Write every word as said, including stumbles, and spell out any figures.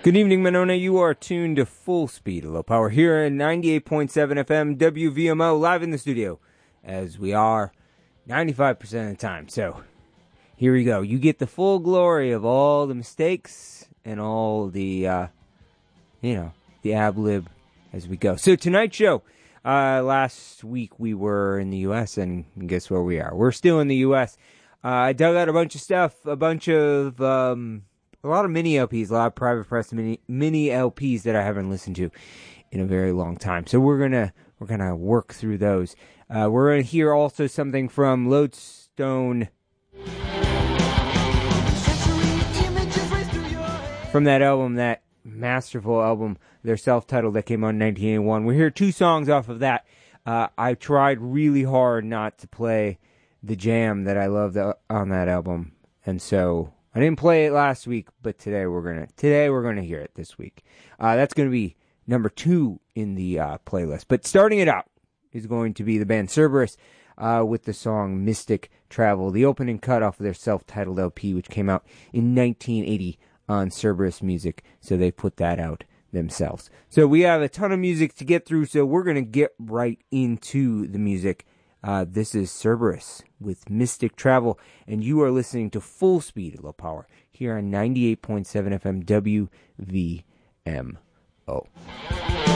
Good evening, Monona. You are tuned to Full Speed, Low Power here at ninety-eight point seven F M W V M O, live in the studio, as we are ninety-five percent of the time. So, here we go. You get the full glory of all the mistakes and all the, uh, you know, the ab-lib as we go. So, tonight's show, uh, last week we were in the U S, and guess where we are? We're still in the U S. Uh, I dug out a bunch of stuff, a bunch of, um... a lot of mini L Ps, a lot of Private Press mini, mini L Ps that I haven't listened to in a very long time. So we're gonna we're gonna work through those. Uh, we're gonna hear also something from Lodestone, from that album, that masterful album, their self-titled that came out in nineteen eighty-one. We hear two songs off of that. Uh, I tried really hard not to play the jam that I loved on that album, and so I didn't play it last week, but today we're gonna today we're gonna hear it this week. Uh, that's gonna be number two in the uh, playlist. But starting it out is going to be the band Cerberus uh, with the song "Mystic Travel," the opening cut off of their self-titled L P, which came out in nineteen eighty on Cerberus Music. So they put that out themselves. So we have a ton of music to get through. So we're gonna get right into the music. Uh, this is Cerberus with Mystic Travel, and you are listening to Full Speed, Low Power here on ninety-eight point seven F M W V M O.